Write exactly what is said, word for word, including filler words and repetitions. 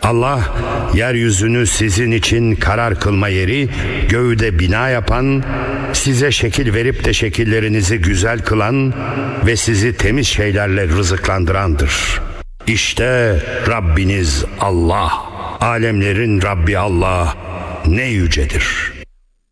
Allah, yeryüzünü sizin için karar kılma yeri, göğü de bina yapan, size şekil verip de şekillerinizi güzel kılan ve sizi temiz şeylerle rızıklandırandır. İşte Rabbiniz Allah, alemlerin Rabbi Allah ne yücedir.